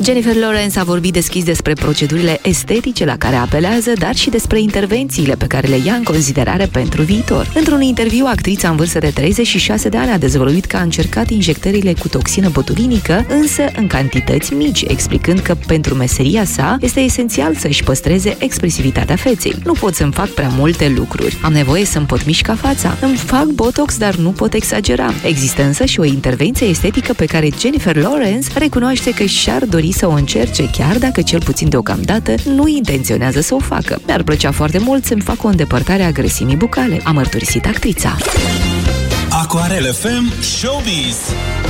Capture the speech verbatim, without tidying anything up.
Jennifer Lawrence a vorbit deschis despre procedurile estetice la care apelează, dar și despre intervențiile pe care le ia în considerare pentru viitor. Într-un interviu, actrița în vârstă de treizeci și șase de ani a dezvăluit că a încercat injectările cu toxină botulinică, însă în cantități mici, explicând că pentru meseria sa este esențial să-și păstreze expresivitatea feței. Nu pot să-mi fac prea multe lucruri. Am nevoie să-mi pot mișca fața. Îmi fac botox, dar nu pot exagera. Există însă și o intervenție estetică pe care Jennifer Lawrence recunoaște că și-ar dori să o încerce, chiar dacă cel puțin deocamdată nu intenționează să o facă. Mi-ar plăcea foarte mult să-mi fac o îndepărtare a grăsimii bucale, a mărturisit actrița. Aquarel F M Showbiz.